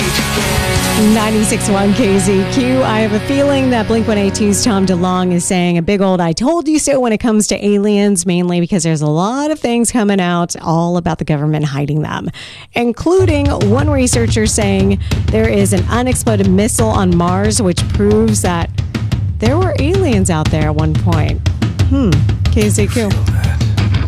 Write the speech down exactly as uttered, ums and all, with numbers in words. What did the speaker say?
ninety-six point one K Z Q. I have a feeling that Blink one eighty-two's Tom DeLonge is saying a big old I told you so when it comes to aliens, mainly because there's a lot of things coming out all about the government hiding them, including one researcher saying there is an unexploded missile on Mars, which proves that there were aliens out there at one point. Hmm. K Z Q.